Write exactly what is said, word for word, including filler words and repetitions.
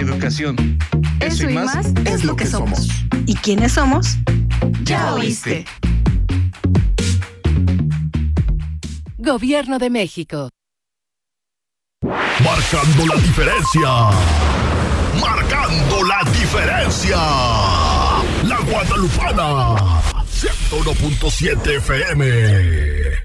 educación. Eso, Eso y más, más es lo que somos. ¿Y quiénes somos? Ya oíste. Gobierno de México. Marcando la diferencia. Marcando la diferencia. La Guadalupana. ciento uno punto siete F M.